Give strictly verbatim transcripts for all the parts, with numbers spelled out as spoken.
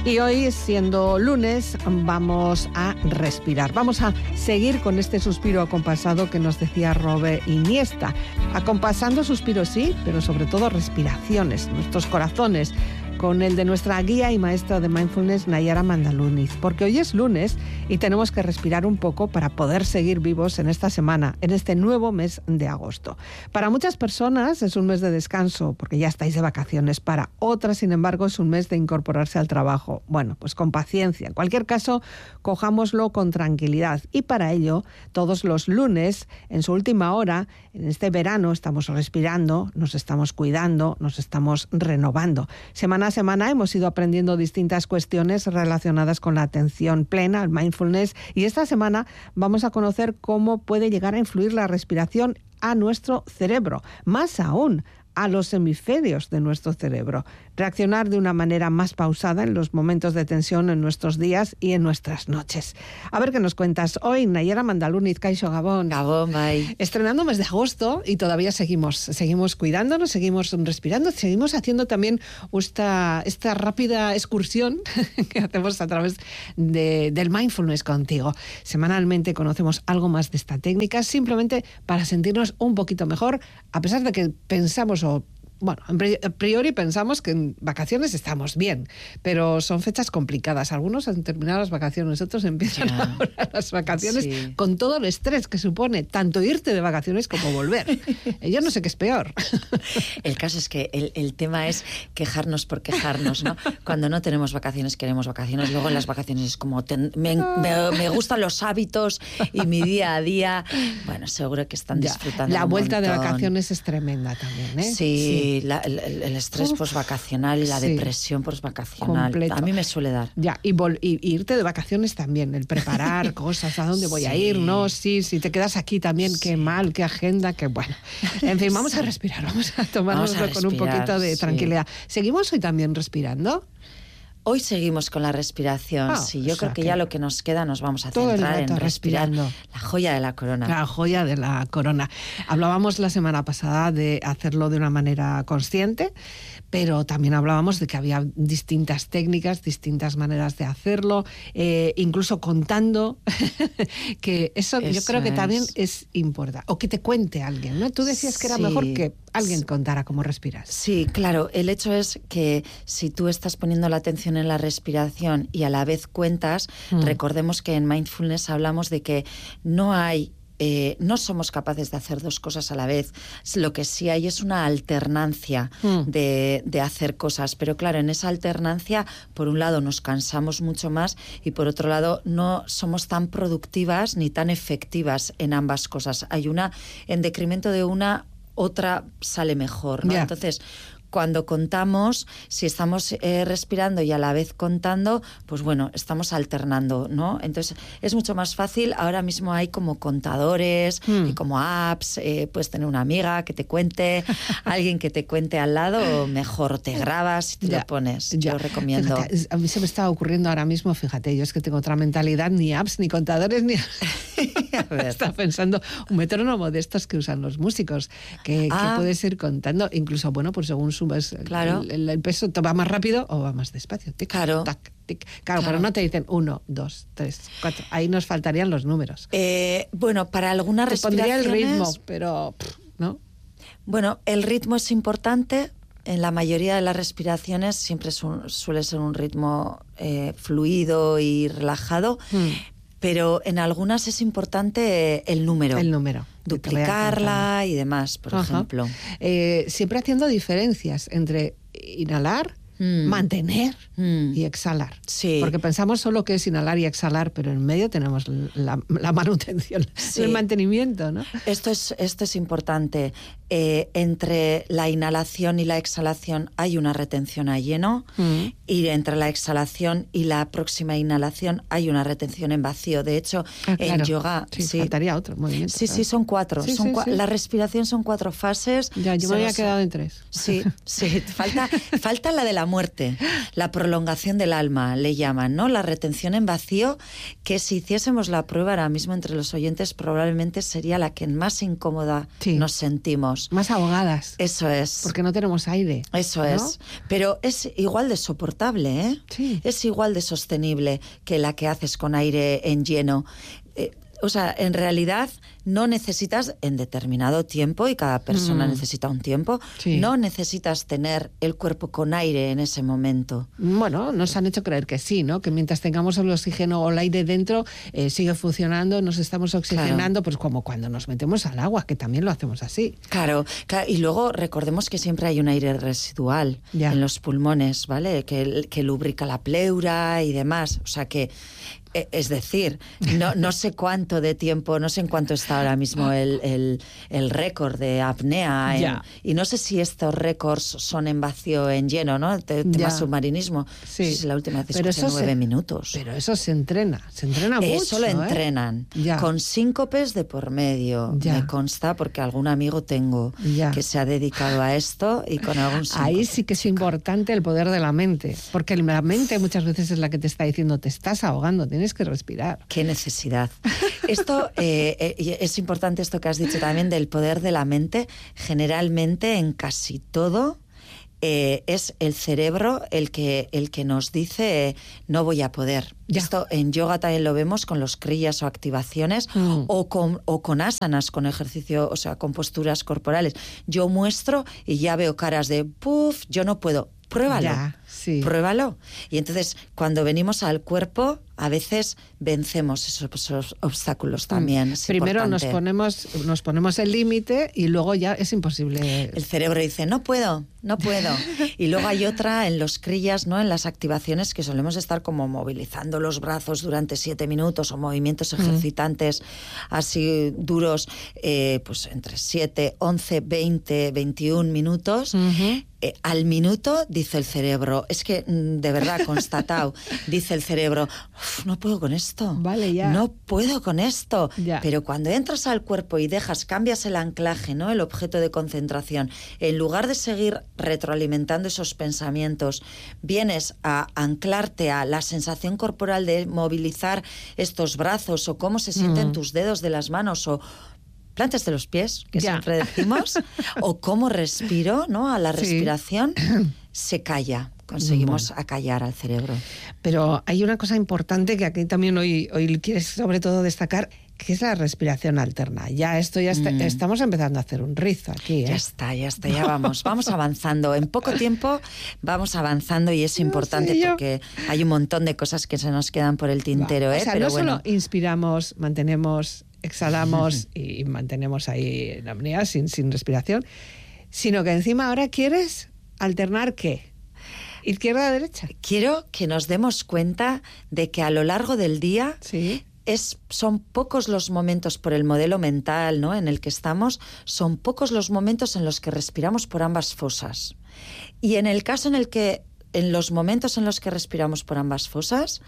Y hoy, siendo lunes, vamos a respirar. Vamos a seguir con este suspiro acompasado que nos decía Robert Iniesta. Acompasando suspiros sí, pero sobre todo respiraciones, nuestros corazones, con el de nuestra guía y maestra de mindfulness, Nayara Mandaluniz, porque hoy es lunes y tenemos que respirar un poco para poder seguir vivos en esta semana, en este nuevo mes de agosto. Para muchas personas es un mes de descanso, porque ya estáis de vacaciones. Para otras, sin embargo, es un mes de incorporarse al trabajo. Bueno, pues con paciencia. En cualquier caso, cojámoslo con tranquilidad. Y para ello, todos los lunes, en su última hora, en este verano, estamos respirando, nos estamos cuidando, nos estamos renovando. Semana a semana hemos ido aprendiendo distintas cuestiones relacionadas con la atención plena, el mindfulness, y esta semana vamos a conocer cómo puede llegar a influir la respiración a nuestro cerebro, más aún a los hemisferios de nuestro cerebro, reaccionar de una manera más pausada en los momentos de tensión en nuestros días y en nuestras noches. A ver qué nos cuentas hoy, Nayara Mandaluniz, Kaixo Gabón. Gabón, bai. Estrenando mes de agosto y todavía seguimos, seguimos cuidándonos, seguimos respirando, seguimos haciendo también esta, esta rápida excursión que hacemos a través de, del mindfulness contigo. Semanalmente conocemos algo más de esta técnica, simplemente para sentirnos un poquito mejor, a pesar de que pensamos o Bueno, a priori pensamos que en vacaciones estamos bien, pero son fechas complicadas. Algunos han terminado las vacaciones, otros empiezan yeah. ahora las vacaciones sí. con todo el estrés que supone tanto irte de vacaciones como volver. Yo no sé qué es peor. El caso es que el, el tema es quejarnos por quejarnos, ¿no? Cuando no tenemos vacaciones queremos vacaciones, luego en las vacaciones es como ten, me, me, me gustan los hábitos y mi día a día. Bueno, seguro que están disfrutando. La un vuelta montón. de vacaciones es tremenda también, ¿eh? Sí. sí. La, el, el estrés Uf, posvacacional y la sí. depresión posvacacional. Completo. A mí me suele dar. Ya, y, vol- y, y irte de vacaciones también, el preparar cosas, a dónde voy sí. a ir, no, sí, si te quedas aquí también, sí. qué mal, qué agenda, qué bueno. En fin, vamos sí. a respirar, vamos a tomárnoslo con un poquito de tranquilidad. Sí. ¿Seguimos hoy también respirando? Hoy seguimos con la respiración. Oh, sí, yo creo que, que ya lo que nos queda nos vamos a todo centrar el rato en respirar. Respirando. La joya de la corona. La joya de la corona. Hablábamos la semana pasada de hacerlo de una manera consciente, pero también hablábamos de que había distintas técnicas, distintas maneras de hacerlo, eh, incluso contando, que eso, eso yo creo que es. también es importante. O que te cuente alguien, ¿no? Tú decías que era sí. mejor que alguien contara cómo respiras. Sí, claro. El hecho es que si tú estás poniendo la atención en la respiración y a la vez cuentas, mm. recordemos que en mindfulness hablamos de que no hay Eh, no somos capaces de hacer dos cosas a la vez. Lo que sí hay es una alternancia mm. de, de hacer cosas, pero claro, en esa alternancia, por un lado nos cansamos mucho más y por otro lado no somos tan productivas ni tan efectivas en ambas cosas. Hay una, en decremento de una, otra sale mejor, ¿no? Yeah. Entonces, cuando contamos, si estamos eh, respirando y a la vez contando, pues bueno, estamos alternando, ¿no? Entonces, es mucho más fácil. Ahora mismo hay como contadores mm. y como apps. Eh, puedes tener una amiga que te cuente, alguien que te cuente al lado, o mejor te grabas y te ya, lo pones. Ya. Yo lo recomiendo. Fíjate, a mí se me está ocurriendo ahora mismo, fíjate, yo es que tengo otra mentalidad, ni apps, ni contadores, ni... Estaba pensando un metrónomo de estos que usan los músicos, que, ah. que puedes ir contando, incluso, bueno, pues según subes claro. el, el, el peso, ¿te va más rápido o va más despacio? Tic, claro. Tac, tic. Claro, claro, pero no te dicen uno, dos, tres, cuatro. Ahí nos faltarían los números. Eh, bueno, para algunas te respiraciones... pondría el ritmo, pero... ¿no? Bueno, el ritmo es importante. En la mayoría de las respiraciones siempre es un, suele ser un ritmo eh, fluido y relajado, mm. pero en algunas es importante el número. El número. Duplicarla y demás, por Ajá. ejemplo. Eh, siempre haciendo diferencias entre inhalar, mm. mantener mm. y exhalar. Sí. Porque pensamos solo que es inhalar y exhalar, pero en medio tenemos la, la manutención, sí. el mantenimiento, ¿no? Esto es, esto es importante. Eh, entre la inhalación y la exhalación hay una retención a lleno mm. y entre la exhalación y la próxima inhalación hay una retención en vacío. De hecho, ah, claro. en yoga... Sí, sí. faltaría otro movimiento. Sí, claro. sí, son cuatro. Sí, son sí, cua- sí. La respiración son cuatro fases. Ya, yo Se me había nos... quedado en tres. Sí, sí. Falta, falta la de la muerte, la prolongación del alma, le llaman, ¿no? La retención en vacío, que si hiciésemos la prueba ahora mismo entre los oyentes probablemente sería la que más incómoda sí. nos sentimos. estamos. Más ahogadas. Eso es. Porque no tenemos aire. Eso ¿no? es. Pero es igual de soportable, ¿eh? Sí. Es igual de sostenible que la que haces con aire en lleno. Eh, O sea, en realidad no necesitas en determinado tiempo, y cada persona mm. necesita un tiempo, sí. no necesitas tener el cuerpo con aire en ese momento. Bueno, nos han hecho creer que sí, ¿no? Que mientras tengamos el oxígeno o el aire dentro, eh, sigue funcionando, nos estamos oxigenando, claro. Pues como cuando nos metemos al agua, que también lo hacemos así. Claro, claro. Y luego recordemos que siempre hay un aire residual ya. en los pulmones, ¿vale? Que, que lubrica la pleura y demás. O sea que... Es decir, no, no sé cuánto de tiempo, no sé en cuánto está ahora mismo el, el, el récord de apnea. En, y no sé si estos récords son en vacío, en lleno, ¿no? El tema ya. submarinismo. Sí. Es la última vez que escuché nueve se, minutos. Pero eso se entrena, se entrena mucho. Eso lo ¿eh? entrenan. Ya. Con síncopes de por medio. Ya. Me consta porque algún amigo tengo ya. que se ha dedicado a esto y con algún síncope. Ahí sí que es chico. importante el poder de la mente. Porque la mente muchas veces es la que te está diciendo, te estás ahogando, tienes que respirar. Qué necesidad. Esto eh, eh, es importante, esto que has dicho también del poder de la mente. Generalmente en casi todo eh, es el cerebro el que, el que nos dice eh, no voy a poder. Ya. Esto en yoga también lo vemos con los kriyas o activaciones mm. o, con, o con asanas, con ejercicio, o sea, con posturas corporales. Yo muestro y ya veo caras de puf, yo no puedo. Pruébalo, ya, sí. pruébalo. Y entonces, cuando venimos al cuerpo, a veces vencemos esos, esos obstáculos también. Es Primero importante. nos ponemos, nos ponemos el límite y luego ya es imposible. El cerebro dice, no puedo, no puedo. Y luego hay otra en los kriyas, ¿no? En las activaciones que solemos estar como movilizando los brazos durante siete minutos o movimientos ejercitantes mm. así duros, eh, pues entre siete, once, veinte, veintiún minutos. Uh-huh. Eh, al minuto, dice el cerebro, es que de verdad, constatado, dice el cerebro, no puedo con esto, vale, ya. no puedo con esto. Ya. Pero cuando entras al cuerpo y dejas, cambias el anclaje, ¿no? El objeto de concentración, en lugar de seguir retroalimentando esos pensamientos, vienes a anclarte a la sensación corporal de movilizar estos brazos o cómo se sienten mm. tus dedos de las manos o plantas de los pies, que ya. siempre decimos, o cómo respiro, ¿no? A la respiración sí. se calla. Conseguimos bueno. acallar al cerebro. Pero hay una cosa importante que aquí también hoy, hoy quieres sobre todo destacar, que es la respiración alterna. Ya esto ya está, mm. estamos empezando a hacer un rizo aquí, ¿eh? Ya está, ya está, ya vamos. Vamos avanzando. En poco tiempo vamos avanzando y es no importante sé porque hay un montón de cosas que se nos quedan por el tintero, ¿eh? O sea, Pero no bueno. solo inspiramos, mantenemos, exhalamos y mantenemos ahí en apnea sin, sin respiración, sino que encima ahora quieres alternar ¿qué? ¿Izquierda o derecha? Quiero que nos demos cuenta de que a lo largo del día sí. es, son pocos los momentos por el modelo mental, ¿no? en el que estamos, son pocos los momentos en los que respiramos por ambas fosas. Y en el caso en el que, en los momentos en los que respiramos por ambas fosas,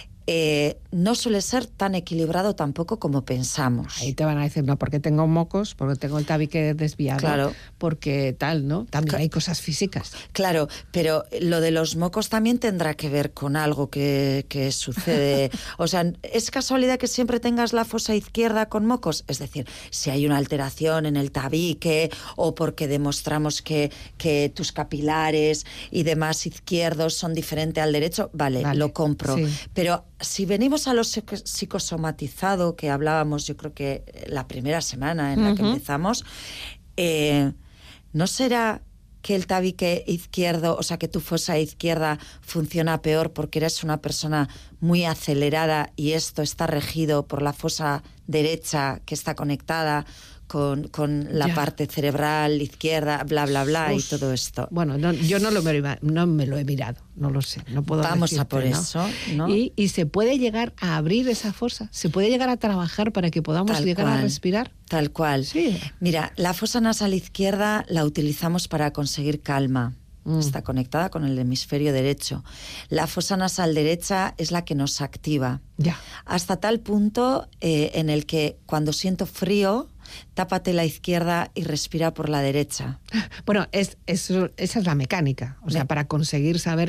Eh, no suele ser tan equilibrado tampoco como pensamos. Ahí te van a decir, no, porque tengo mocos, porque tengo el tabique desviado, claro. porque tal, ¿no? También claro. hay cosas físicas. Claro, pero lo de los mocos también tendrá que ver con algo que, que sucede. O sea, ¿es casualidad que siempre tengas la fosa izquierda con mocos? Es decir, si hay una alteración en el tabique o porque demostramos que, que tus capilares y demás izquierdos son diferentes al derecho, vale, vale. lo compro. Sí. Pero si venimos a lo psicosomatizado que hablábamos, yo creo que la primera semana en la uh-huh. que empezamos, eh, ¿no será que el tabique izquierdo, o sea, que tu fosa izquierda funciona peor porque eres una persona muy acelerada y esto está regido por la fosa derecha que está conectada con, con la ya. parte cerebral izquierda, bla, bla, bla, Uf. y todo esto? Bueno, no, yo no, lo me, no me lo he mirado, no lo sé, no puedo Vamos decirte, a por ¿no? eso, ¿no? Y, y se puede llegar a abrir esa fosa, se puede llegar a trabajar para que podamos Tal llegar cual. a respirar. Tal cual. Sí. Mira, la fosa nasal izquierda la utilizamos para conseguir calma. Mm. Está conectada con el hemisferio derecho. La fosa nasal derecha es la que nos activa. Ya. Hasta tal punto eh, en el que cuando siento frío, tápate la izquierda y respira por la derecha. Bueno, es, es, esa es la mecánica. O sea, para conseguir saber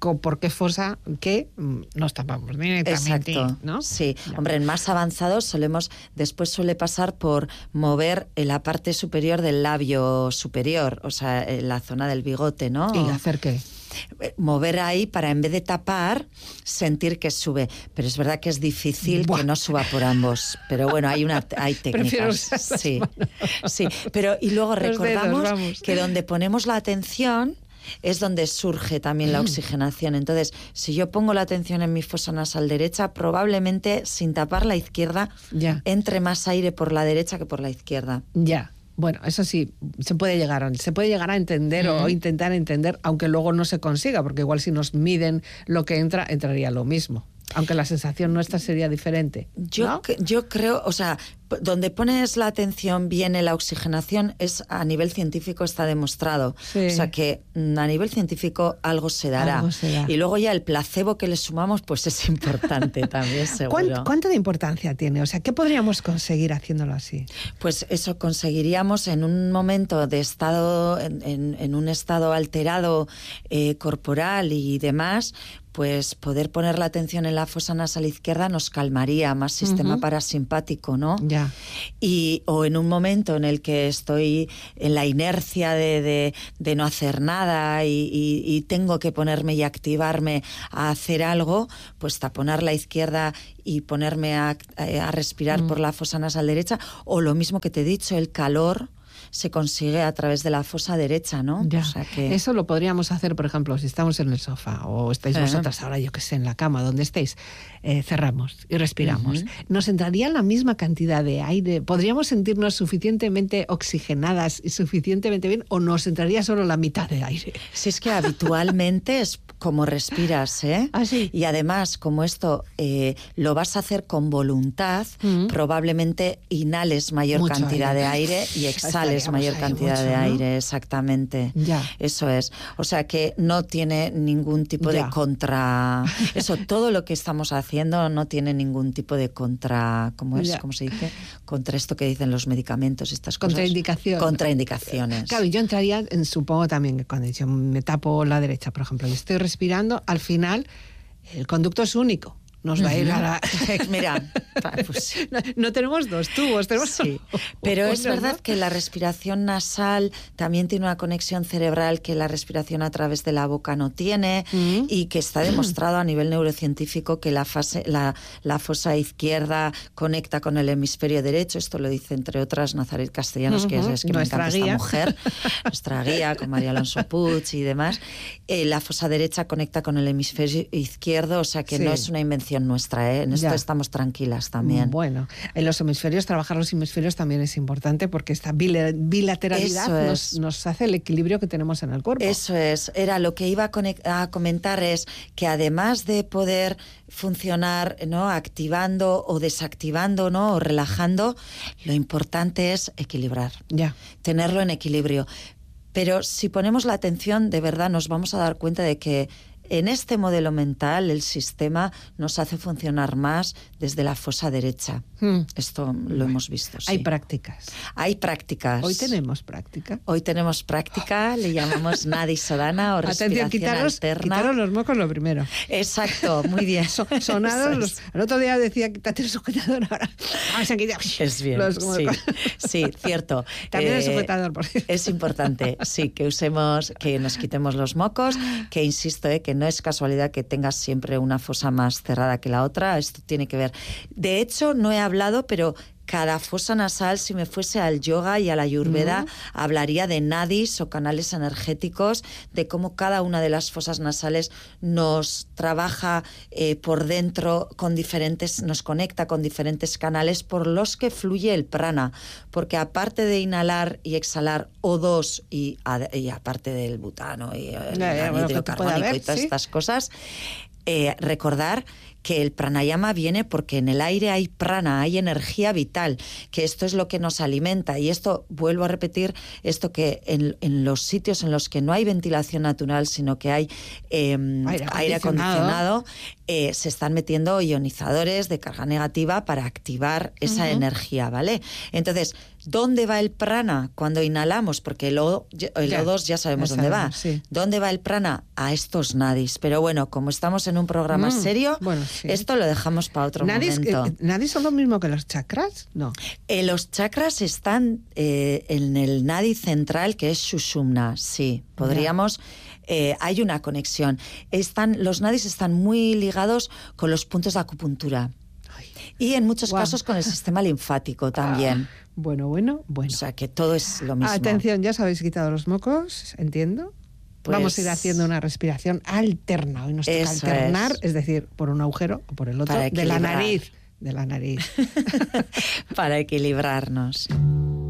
por qué fosa que nos tapamos directamente. Exacto, ¿no? Sí, Ya. hombre, en más avanzados solemos, después suele pasar por mover la parte superior del labio superior, o sea, la zona del bigote, ¿no? ¿Y hacer qué? Mover ahí para, en vez de tapar, sentir que sube. Pero es verdad que es difícil Buah. que no suba por ambos. Pero bueno, hay una hay técnicas. Sí, sí. Pero y luego recordamos dedos, que donde ponemos la atención es donde surge también la oxigenación. Entonces, si yo pongo la atención en mi fosa nasal derecha, probablemente sin tapar la izquierda ya. entre más aire por la derecha que por la izquierda. Ya. Bueno, eso sí, se puede llegar a, se puede llegar a entender uh-huh. o intentar entender, aunque luego no se consiga, porque igual si nos miden lo que entra, entraría lo mismo. Aunque la sensación nuestra sería diferente, Yo, ¿no? yo creo, o sea, donde pones la atención viene la oxigenación, es a nivel científico está demostrado. Sí. O sea que a nivel científico algo se dará. Algo se da. Y luego ya el placebo que le sumamos, pues es importante también, seguro. ¿Cuánto, ¿Cuánto de importancia tiene? O sea, ¿qué podríamos conseguir haciéndolo así? Pues eso conseguiríamos en un momento de estado, en, en, en un estado alterado eh, corporal y demás, pues poder poner la atención en la fosa nasal izquierda nos calmaría, más sistema uh-huh. parasimpático, ¿no? Ya. Y, o en un momento en el que estoy en la inercia de, de, de no hacer nada y, y, y tengo que ponerme y activarme a hacer algo, pues taponar la izquierda y ponerme a, a respirar uh-huh. por la fosa nasal derecha, o lo mismo que te he dicho, el calor se consigue a través de la fosa derecha, ¿no? Ya. O sea que... Eso lo podríamos hacer, por ejemplo, si estamos en el sofá o estáis uh-huh. vosotras ahora, yo que sé, en la cama, donde estéis, eh, cerramos y respiramos. Uh-huh. ¿Nos entraría la misma cantidad de aire? ¿Podríamos sentirnos suficientemente oxigenadas y suficientemente bien, o nos entraría solo la mitad de aire? Si es que habitualmente es como respiras, ¿eh? ¿Ah, sí? Y además, como esto eh, lo vas a hacer con voluntad, uh-huh. probablemente inhales mayor Mucho cantidad aire. de aire y exhales mayor cantidad mucho, de aire, ¿no? Exactamente. Ya. Eso es. O sea que no tiene ningún tipo ya. de contra... Eso, todo lo que estamos haciendo no tiene ningún tipo de contra... ¿Cómo es? Ya. ¿Cómo se dice? Contra esto que dicen los medicamentos, estas cosas. Contraindicaciones. Contraindicaciones. Claro, yo entraría, en, supongo también que cuando yo me tapo la derecha, por ejemplo, y estoy respirando, al final el conducto es único. Nos va a ir a la... Mira, pues... no, no tenemos dos tubos, tenemos... Sí, pero es verdad que la respiración nasal también tiene una conexión cerebral que la respiración a través de la boca no tiene mm. y que está demostrado a nivel neurocientífico que la, fase, la, la fosa izquierda conecta con el hemisferio derecho. Esto lo dice, entre otras, Nazaret Castellanos, uh-huh. que es, es que nuestra me encanta guía. esta mujer, nuestra guía, con María Alonso Puig y demás. Eh, la fosa derecha conecta con el hemisferio izquierdo, o sea que sí. no es una invención nuestra, ¿eh? En esto ya. estamos tranquilas también. Bueno, en los hemisferios, trabajar los hemisferios también es importante porque esta bilateralidad nos, nos hace el equilibrio que tenemos en el cuerpo. Eso es, era lo que iba a, conect- a comentar es que además de poder funcionar, ¿no? activando o desactivando, ¿no? o relajando, lo importante es equilibrar, ya. tenerlo en equilibrio. Pero si ponemos la atención, de verdad nos vamos a dar cuenta de que en este modelo mental, el sistema nos hace funcionar más desde la fosa derecha. Hmm. Esto lo bueno, hemos visto. Sí. Hay prácticas. Hay prácticas. Hoy tenemos práctica. Hoy tenemos práctica, le llamamos Nadi Sodana o respiración Atención, quitaros, alterna. Quitaros los mocos lo primero. Exacto, muy bien. Son, sonados. Los, el otro día decía, quítate el sujetador, ahora se han quitado. Es bien, los, sí, sí, cierto. También eh, el sujetador, por cierto. Es importante, sí, que usemos, que nos quitemos los mocos, que insisto, eh, que no es casualidad que tengas siempre una fosa más cerrada que la otra, esto tiene que ver. De hecho, no he hablado, pero cada fosa nasal, si me fuese al yoga y a la ayurveda, uh-huh. hablaría de nadis o canales energéticos, de cómo cada una de las fosas nasales nos trabaja eh, por dentro con diferentes, nos conecta con diferentes canales por los que fluye el prana, porque aparte de inhalar y exhalar O dos y, y aparte del butano y el ya, ya, bueno, hidrocarbónico haber, y todas ¿sí? estas cosas, eh, recordar que el pranayama viene porque en el aire hay prana, hay energía vital, que esto es lo que nos alimenta. Y esto, vuelvo a repetir, esto que en, en los sitios en los que no hay ventilación natural, sino que hay eh, aire, aire acondicionado, eh, se están metiendo ionizadores de carga negativa para activar esa uh-huh. energía, ¿vale? Entonces, ¿dónde va el prana cuando inhalamos? Porque el O, el O dos ya sabemos ya dónde sabemos, va. Sí. ¿Dónde va el prana? A estos nadis. Pero bueno, como estamos en un programa mm, serio, bueno, sí. esto lo dejamos para otro nadis, momento. Eh, ¿Nadis son lo mismo que los chakras? No. Eh, los chakras están eh, en el nadi central, que es Sushumna, sí. Podríamos... Eh, hay una conexión. Están, los nadis están muy ligados con los puntos de acupuntura. Ay. Y en muchos wow. casos con el sistema linfático también. Ah, bueno, bueno, bueno. O sea que todo es lo mismo. Atención, ya os habéis quitado los mocos, entiendo. Pues, vamos a ir haciendo una respiración alterna. Hoy nos toca alternar, es. es decir, por un agujero o por el otro, de la nariz. De la nariz. Para equilibrarnos.